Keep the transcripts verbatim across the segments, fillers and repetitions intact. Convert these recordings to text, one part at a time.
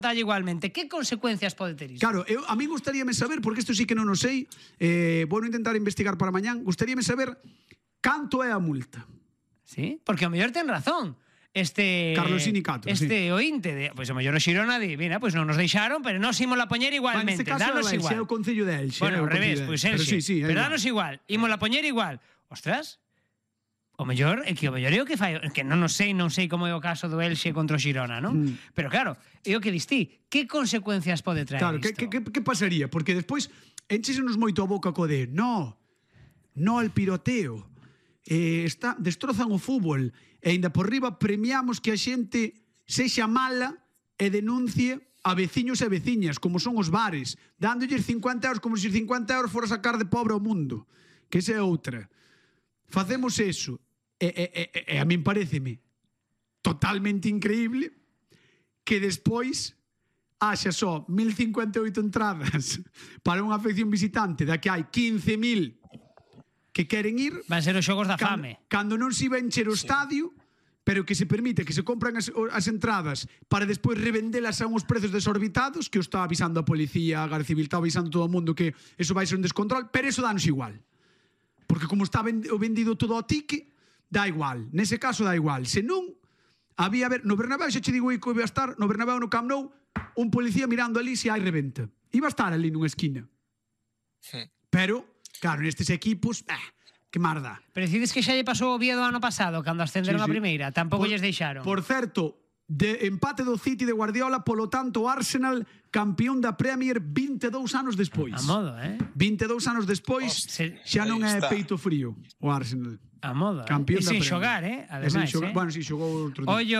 dalle igualmente. Que consecuencias pode ter isto? Claro, eu, a mí gustaríame saber, porque isto sí que non o sei, eh, vou intentar investigar para mañán, gustaríame saber canto é a multa. Sí, porque o mellor ten razón. Este Carlos Sinicato, este sí. ointe de, pois pues, o mellor o Xirona di, mira, pois pues non nos deixaron, pero nós ímola poñer igualmente, bueno, danos igual. É o Concello de Elxe. Bueno, ao revés, pois pues Elxe, sí, sí, pero danos igual, ímola poñer igual. Ostras, o mellor é que o mellor é o que fai, que non nos sei, non sei como é o caso do Elxe contra o Xirona, non? Mm. Pero claro, é o que distí, que consecuencias pode traer claro, isto? Que, que, que pasaría? Porque despois enchesenos moito a boca co de no, no al piroteo, eh, está, destrozan o fútbol e ainda por riba premiamos que a xente sexa mala e denuncie a veciños e veciñas, como son os bares, dándolles cincuenta euros como se cincuenta euros fora sacar de pobre ao mundo, que esa é outra. Facemos eso. E, e, e, e a min pareceme totalmente increíble que despois haxa só mil cincuenta e oito entradas para unha afección visitante da que hai quince mil que queren ir. Van ser os xogos da cando, fame. Cando non se iba a encher o sí. estadio, pero que se permite que se compran as, as entradas para despois revendelas a uns prezos desorbitados, que o está avisando a policía, a García Civil está avisando todo o mundo que eso vai ser un descontrol, pero eso danos igual. Porque como está vendido todo ao tique, dá igual. Nese caso dá igual. Se non, había ver, no Bernabéu, xa che digo que iba a estar, no Bernabéu, no Camp Nou, un policía mirando ali se hai reventa. Iba a estar ali nunha esquina. Sí. Pero, claro, nestes equipos, eh, que marda. Pero decides que xa lle pasou o Oviedo ano pasado, cando ascenderon sí, sí. a primeira, tampouco lles deixaron. Por certo, de empate do City de Guardiola, polo tanto, Arsenal campeón da Premier vinte e dous anos despois. A modo, eh? vinte e dous anos despois, oh, xa non é peito frío o Arsenal. A modo, campeón eh? E sin xogar, eh? Ademais, xogar. eh? Bueno, si, xogou outro día. Ollo...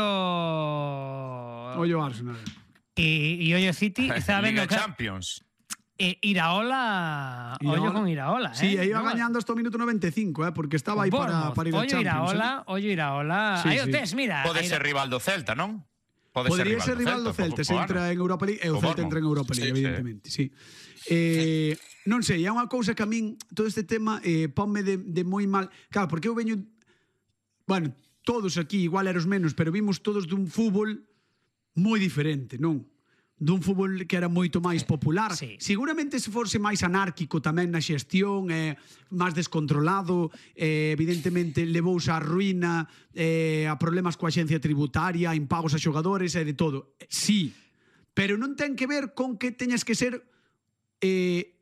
Ollo Arsenal. E, e ollo City, estaba vendo... Liga Champions. E Iraola, Iraola, ollo con Iraola, sí, eh? Sí, iba no, gañando hasta o minuto noventa e cinco, eh, porque estaba aí para, para ir a Champions. Iraola, eh? ollo Iraola, sí, aí o sí. tes, mira. Pode ser rival do Celta, non? Pode Podría ser rival do Celta, se entra en Europa League, e o Celta entra en Europa League, evidentemente, sí. Eh, non sei, é unha cousa que a min, todo este tema, eh, ponme de, de moi mal. Claro, porque eu veño, bueno, todos aquí, igual eros menos, pero vimos todos dun fútbol moi diferente, non? Dun fútbol que era moito máis popular. Sí. Seguramente se forse máis anárquico tamén na xestión, eh, máis descontrolado, eh, evidentemente levouse a ruína, eh, a problemas coa xencia tributaria, a impagos a xogadores e de todo. Sí, pero non ten que ver con que teñas que ser eh,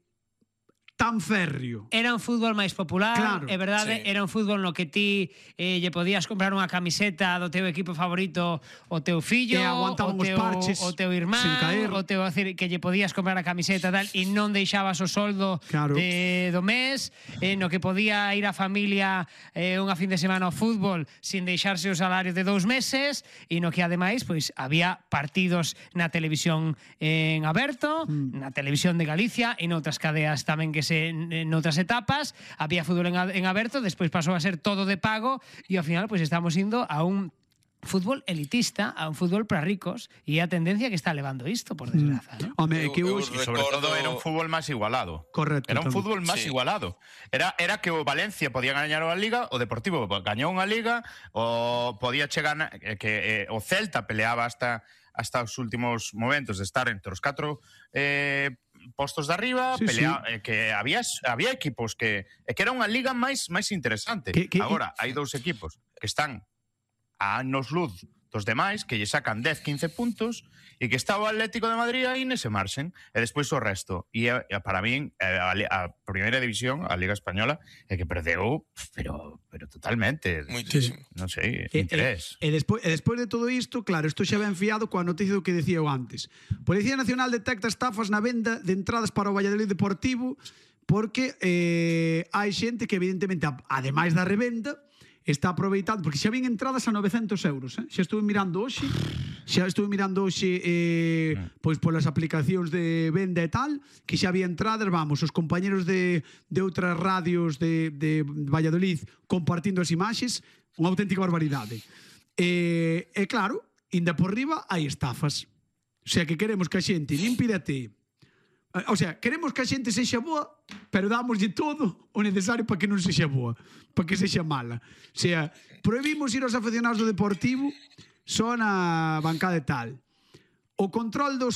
tan férreo. Era un fútbol máis popular, claro, é verdade, sí. Era un fútbol no que ti eh, lle podías comprar unha camiseta do teu equipo favorito o teu fillo, o teu, o teu irmán, o teu, decir, que lle podías comprar a camiseta tal, e non deixabas o soldo claro. de, do mes, eh, no que podía ir a familia eh, unha fin de semana ao fútbol sin deixarse o salario de dous meses, e no que ademais pois había partidos na televisión en aberto, mm. na televisión de Galicia e noutras cadeas tamén que en, en outras etapas, había fútbol en, en aberto, despois pasou a ser todo de pago e ao final pois estamos indo a un fútbol elitista, a un fútbol para ricos, e a tendencia que está levando isto, por desgraza, ¿no? Home, que eu, eu sobre todo era un fútbol máis igualado. Correcto. Era un tamén. fútbol máis sí. igualado. Era era que o Valencia podía gañar a Liga, o Deportivo gañou unha Liga, o podía chegar que eh, o Celta peleaba hasta hasta os últimos momentos de estar entre os catro eh postos de arriba, sí, pelea, sí. Eh, que había había equipos que eh, que era unha liga máis máis interesante. Que, que, Agora hai dous equipos que están a anos luz dos demais, que lle sacan dez, quince puntos, e que está o Atlético de Madrid aí nese marxen, e despois o resto. E, e para min, a, a primeira división, a Liga Española, é que perdeu, pero pero totalmente. Moitísimo. Non sei, interés. E, e, e, despois, e despois de todo isto, claro, isto xa ben fiado coa noticia do que decía eu antes. Policía Nacional detecta estafas na venda de entradas para o Valladolid Deportivo, porque eh, hai xente que evidentemente, ademais da revenda, está aproveitando, porque xa vin entradas a novecentos euros, eh? Xa estuve mirando hoxe, xa estuve mirando hoxe eh, pois polas aplicacións de venda e tal, que xa había entradas, vamos, os compañeros de, de outras radios de, de Valladolid compartindo as imaxes, unha auténtica barbaridade. E, e claro, inda por riba hai estafas. O sea, que queremos que a xente nin pirate. O sea, queremos que a xente sexa boa, pero dámoslle todo o necesario para que non sexa boa, para que sexa mala. O sea, prohibimos ir aos aficionados do Deportivo só na bancada e tal. O control dos